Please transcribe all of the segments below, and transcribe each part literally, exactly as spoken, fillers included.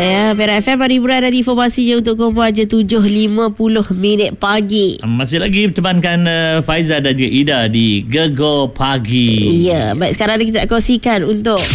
Ya, Perak F M hiburan dan informasi je untuk korang je tujuh lima puluh minit pagi. Masih lagi temankan uh, Faizal dan juga Ida di Gegar Pagi. Ya, baik, sekarang ni kita nak kongsikan untuk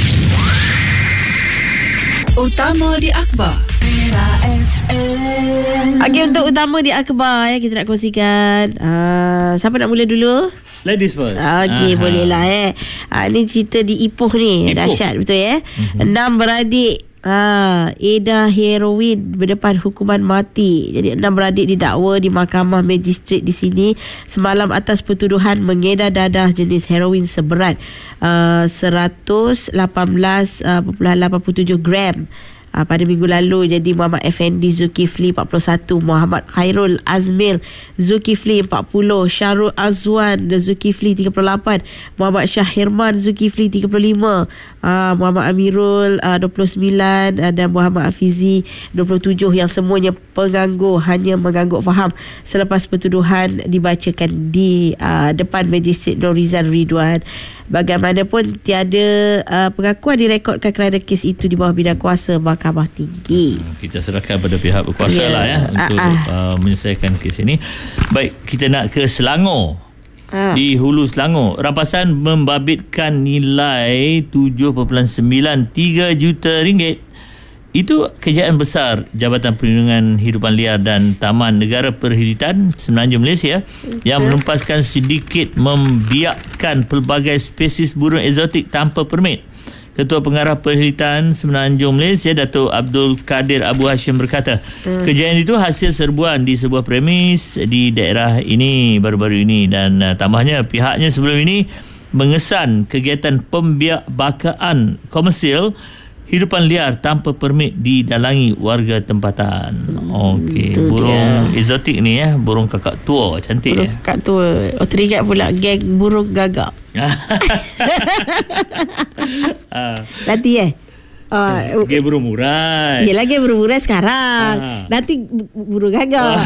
Utama di Akhbar Perak F M. Okey, untuk utama di akhbar ya, kita nak kongsikan. Uh, siapa nak mula dulu? Ladies first. Okey, boleh lah eh. Uh, ni cerita di Ipoh ni. Ipoh. Dahsyat betul ya. Mm-hmm. Enam beradik Ha, edar heroin berdepan hukuman mati. Jadi enam beradik didakwa di Mahkamah Magistrate di sini semalam atas pertuduhan mengedar dadah jenis heroin seberat uh, seratus lapan belas perpuluhan lapan puluh tujuh gram. Uh, pada minggu lalu. Jadi Muhammad Effendi Zulkifli empat puluh satu, Muhammad Khairul Azmil Zulkifli empat puluh, Syarul Azwan Zulkifli tiga puluh lapan, Muhammad Syahirman Zulkifli tiga puluh lima, uh, Muhammad Amirul uh, dua puluh sembilan uh, dan Muhammad Hafizi dua puluh tujuh, yang semuanya penganggur, hanya mengangguk faham selepas pertuduhan dibacakan di uh, depan Magistrate Nur Rizal Ridwan. Bagaimanapun tiada uh, pengakuan direkodkan kerana kes itu di bawah bidang kuasa Mahkamah Tinggi. Hmm, kita serahkan pada pihak berkuasa yeah. lah ya untuk uh-uh. uh, menyelesaikan kes ini. Baik, kita nak ke Selangor. uh. Di Hulu Selangor, rampasan membabitkan nilai tujuh perpuluhan sembilan tiga juta ringgit. Itu kejayaan besar Jabatan Perlindungan Hidupan Liar dan Taman Negara Perhilitan Semenanjung Malaysia okay. yang menumpaskan sedikit membiakkan pelbagai spesies burung eksotik tanpa permit. Ketua Pengarah Perhilitan Semenanjung Malaysia, Datuk Abdul Kadir Abu Hashim berkata, hmm. kejayaan itu hasil serbuan di sebuah premis di daerah ini baru-baru ini, dan uh, tambahnya pihaknya sebelum ini mengesan kegiatan pembiakbakaan komersial hidupan liar tanpa permit didalangi warga tempatan. Okey, burung dia. Eksotik ni ya, burung kakak tua cantik burung ya. Kakak tua. Oh, teringat pula geng burung gagak. Nanti eh. Uh, geng burung murai. Yelah, geng burung murai sekarang. Ah. Nanti burung gagak.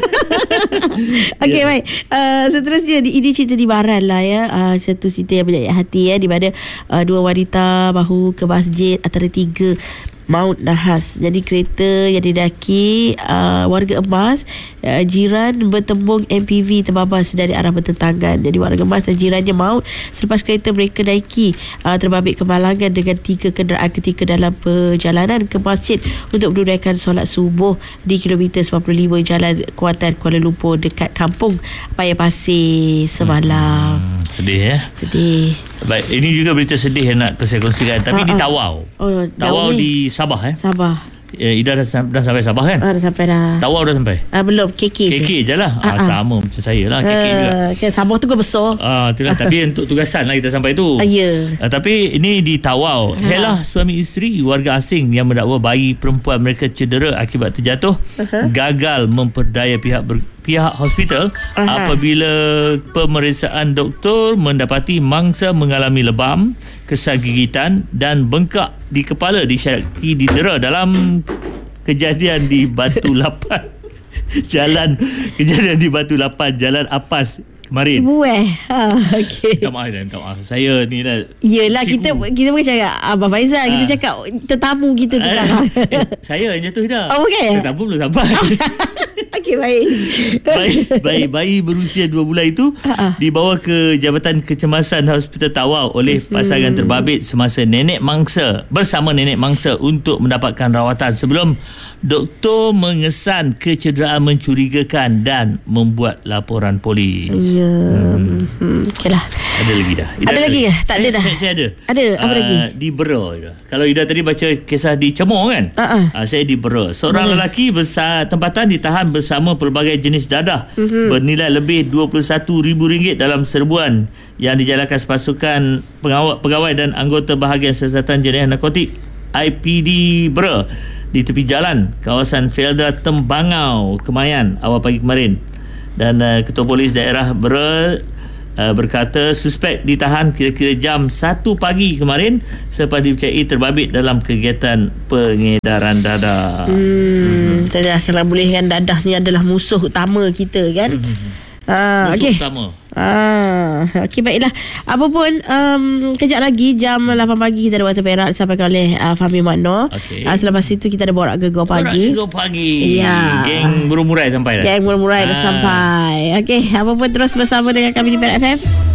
Okey, yeah. Baik. Uh, seterusnya ini cerita di Baran lah ya. Uh, satu cerita yang menyayat hati ya, di mana uh, dua wanita bahu ke masjid antara tiga maut nahas. Jadi kereta yang didaki uh, warga emas, uh, jiran bertembung M P V terbabas dari arah bertentangan. Jadi warga emas dan jirannya maut selepas kereta mereka naiki uh, terbabit kemalangan dengan tiga kenderaan ketika dalam perjalanan ke masjid untuk menunaikan solat subuh di kilometer sembilan puluh lima Jalan Kuantan Kuala Lumpur dekat kampung Payapasir semalam. Hmm, sedih ya. Sedih. Baik, ini juga berita sedih yang nak saya kongsikan, tapi uh-uh. di Tawau. Oh, Tawau di Sabah eh. Sabah. Ya, Ida dah, dah sampai Sabah kan? Ah, dah sampai dah. Tawau dah sampai? Ah, belum, K K je. K K je lah. Ah, ah, sama macam saya lah, K K uh, juga. Okay, Sabah tu kan besar. Ah, itulah. Tapi untuk tugasan lah kita sampai tu. Ah, ya. Ah, tapi ini di Tawau. Ah. Ialah suami isteri warga asing yang mendakwa bayi perempuan mereka cedera akibat terjatuh, uh-huh. gagal memperdaya pihak ber, pihak hospital uh-huh. apabila pemeriksaan doktor mendapati mangsa mengalami lebam, kesal gigitan dan bengkak di kepala disyaki didera dalam kejadian di Batu Lapan Jalan kejadian di Batu Lapan Jalan Apas kemarin. Bueh. Ha, okey. Tak maaf dan tak maaf. Saya ni lah. Yelah, kita kita pun cakap Abang Faizal, ha. kita cakap tetamu kita tu kan. Eh, saya yang jatuh dah. Oh, bukan? Tetamu belum sampai. Okey, baik. bayi, bayi, bayi berusia dua bulan itu uh-uh. dibawa ke Jabatan Kecemasan Hospital Tawau oleh pasangan hmm. terbabit semasa nenek mangsa bersama nenek mangsa untuk mendapatkan rawatan sebelum doktor mengesan kecederaan mencurigakan dan membuat laporan polis. Ya. Hmm. Hmm. Okeylah. Ada lagi dah. Ida ada lagi ke? Tak saya, ada dah. Saya, saya ada. Ada apa uh, lagi? Di Bera. Kalau Ida tadi baca kisah di Cemor kan? Uh-uh. Uh, saya di Bera. Seorang Mana? lelaki besar tempatan ditahan bersama pelbagai jenis dadah uh-huh. bernilai lebih dua puluh satu ribu ringgit dalam serbuan yang dijalankan sepasukan pengawal, pegawai dan anggota bahagian siasatan jenayah narkotik I P D Bera di tepi jalan kawasan Felda Tembangau, Kemayan awal pagi kemarin. Dan uh, Ketua Polis Daerah Bera uh, berkata suspek ditahan kira-kira jam satu pagi kemarin selepas dipercayai terbabit dalam kegiatan pengedaran dadah. Hmm, hmm. Kalau boleh kan, dadah ni adalah musuh utama kita kan. Hmm. Ah, musuh okey. utama. Ah, okey baiklah. Apa pun um, kejap lagi jam lapan pagi kita ada Warta Perak disampaikan oleh uh, Fahmi Makno. Okey. Ah, selepas itu kita ada Borak Gegar Pagi. Borak Gegar Pagi. Ya. Geng Burung Murai sampai dah. Geng Murai-Murai dah Ah. sampai. Okey, apa pun terus bersama dengan kami di Perak F M.